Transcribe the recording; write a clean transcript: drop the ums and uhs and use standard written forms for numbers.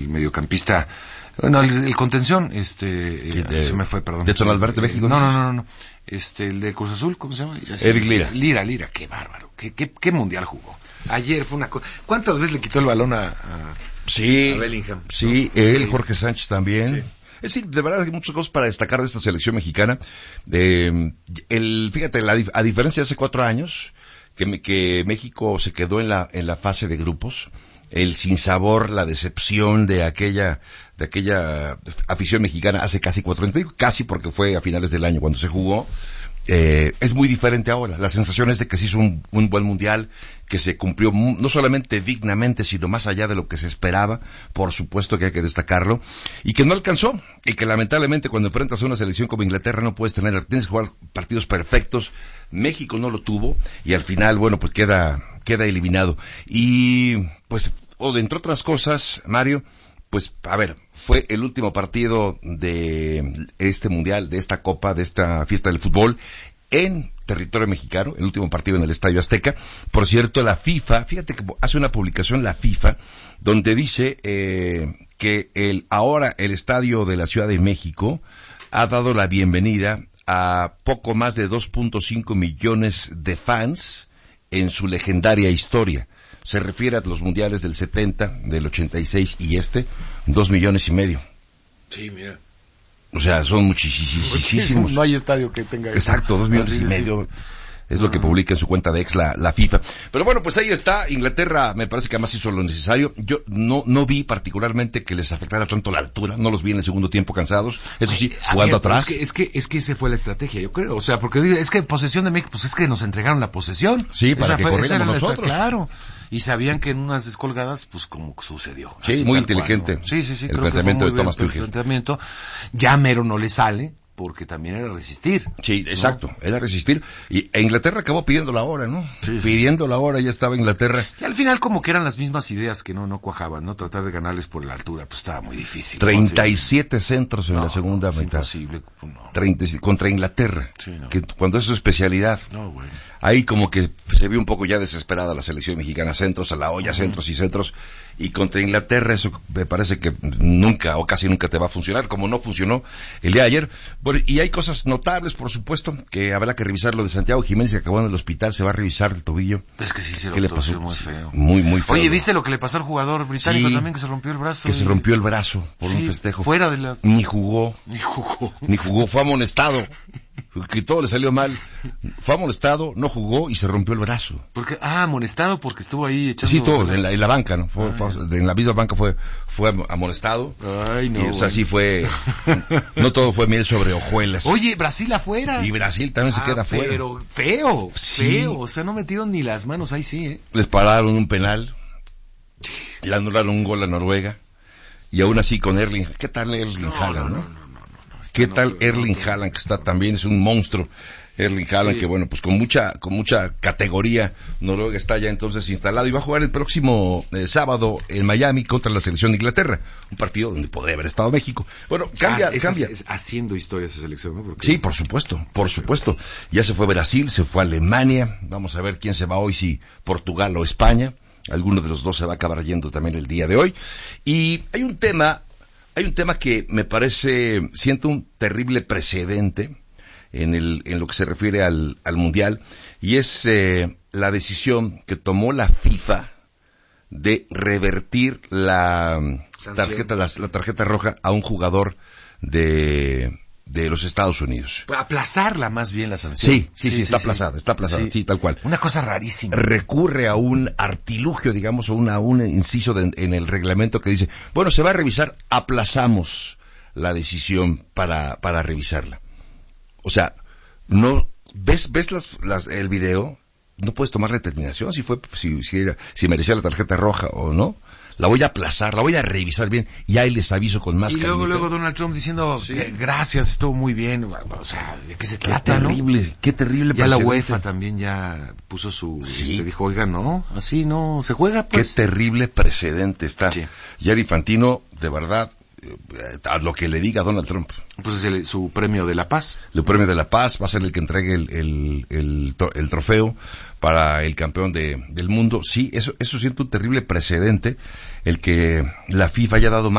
mediocampista, bueno, el contención, se me fue, perdón. ¿De Edson Álvarez de México? No. El de Cruz Azul, ¿cómo se llama? Eric Lira. Lira, qué bárbaro. ¿Qué mundial jugó? Ayer fue una cosa. ¿Cuántas veces le quitó el balón a Bellingham? Sí, ¿no? él, Jorge Sánchez también. Sí. Es decir, de verdad hay muchas cosas para destacar de esta selección mexicana. Fíjate, a diferencia de hace 4 años, que México se quedó en la fase de grupos, el sinsabor, la decepción de aquella afición mexicana hace casi 4 años, digo casi porque fue a finales del año cuando se jugó, es muy diferente ahora. La sensación es de que se hizo un buen mundial, que se cumplió no solamente dignamente, sino más allá de lo que se esperaba, por supuesto que hay que destacarlo, y que no alcanzó, y que lamentablemente cuando enfrentas a una selección como Inglaterra no puedes tienes que jugar partidos perfectos. México no lo tuvo, y al final, bueno, pues queda eliminado. Y, pues, entre otras cosas, Mario, pues, a ver, fue el último partido de este mundial, de esta copa, de esta fiesta del fútbol, en territorio mexicano, el último partido en el Estadio Azteca. Por cierto, la FIFA, fíjate que hace una publicación la FIFA, donde dice que ahora el estadio de la Ciudad de México ha dado la bienvenida a poco más de 2.5 millones de fans en su legendaria historia. Se refiere a los mundiales del 70, del 86 y 2,5 millones. Sí, mira. O sea, son muchísimos. No hay estadio que tenga. Exacto, 2,5 millones. Es lo que publica en su cuenta de ex la FIFA. Pero bueno, pues ahí está. Inglaterra me parece que además hizo lo necesario. Yo no vi particularmente que les afectara tanto la altura. No los vi en el segundo tiempo cansados. Eso sí, jugando atrás. Es que esa fue la estrategia, yo creo. O sea, porque es que posesión de México, pues es que nos entregaron la posesión. Sí, para que corriéramos nosotros. Claro. Y sabían que en unas descolgadas, pues como sucedió. Sí, así muy inteligente. Cual, ¿no? Sí. El planteamiento de Thomas Tuchel. Ya mero no le sale, porque también era resistir. Sí, exacto, ¿no? Era resistir. Y Inglaterra acabó pidiendo la hora, ¿no? Sí. Pidiendo la hora, ya estaba Inglaterra. Y al final como que eran las mismas ideas que no cuajaban, ¿no? Tratar de ganarles por la altura, pues estaba muy difícil. 37 centros en la segunda mitad. Imposible. No. Contra Inglaterra. Sí, no. Que cuando es su especialidad. No, bueno. Ahí como que se vio un poco ya desesperada la selección mexicana, centros a la olla, centros, y contra Inglaterra eso me parece que nunca o casi nunca te va a funcionar, como no funcionó el día de ayer. Bueno, y hay cosas notables, por supuesto, que habrá que revisar. Lo de Santiago Jiménez, que acabó en el hospital, se va a revisar el tobillo. Es que sí se ¿Qué le pasó? Muy feo. Muy feo. Oye, ¿viste lo que le pasó al jugador británico también, que se rompió el brazo? Que se rompió el brazo por un festejo. Fuera de la... Ni jugó, fue amonestado. Que todo le salió mal. Fue amonestado, no jugó y se rompió el brazo. Amonestado porque estuvo ahí echando... Sí, estuvo en la banca, ¿no? En la misma banca fue amonestado. Ay, no. Y, o sea, sí fue... No todo fue miel sobre hojuelas. Oye, Brasil afuera. Y Brasil también se queda afuera. Pero feo. O sea, no metieron ni las manos, ahí sí, ¿eh? Les pararon un penal. Le anularon un gol a Noruega. Y aún así con Erling... ¿Qué tal Erling Haaland, no? ¿Qué tal Erling Haaland, que está también, es un monstruo? Erling Haaland, que bueno, pues con mucha categoría, Noruega está ya entonces instalado y va a jugar el próximo sábado en Miami contra la selección de Inglaterra, un partido donde podría haber estado México. Bueno, cambia. Es haciendo historia esa selección, ¿no? Sí, por supuesto. Ya se fue Brasil, se fue Alemania, vamos a ver quién se va hoy, si Portugal o España. Alguno de los dos se va a acabar yendo también el día de hoy. Y hay un tema que me parece, siento un terrible precedente en lo que se refiere al mundial, y es la decisión que tomó la FIFA de revertir la tarjeta roja a un jugador de los Estados Unidos. Aplazarla más bien la sanción. Sí, está aplazada, sí, tal cual. Una cosa rarísima. Recurre a un artilugio, digamos, o un inciso en el reglamento que dice, bueno, se va a revisar, aplazamos la decisión para revisarla. O sea, no, ves el video, no puedes tomar la determinación si merecía la tarjeta roja o no. La voy a aplazar, la voy a revisar bien, y ahí les aviso con más calma. Y luego Donald Trump diciendo, gracias, estuvo muy bien. O sea, ¿de qué se trata, Qué terrible. Ya la UEFA también ya puso su... dijo, oiga, no, así no se juega, pues. Qué terrible precedente está. Sí. Gianni Infantino, de verdad, a lo que le diga Donald Trump. Pues es su premio de la paz. El premio de la paz va a ser el que entregue el trofeo para el campeón del mundo. Sí, eso siento un terrible precedente, el que la FIFA haya dado más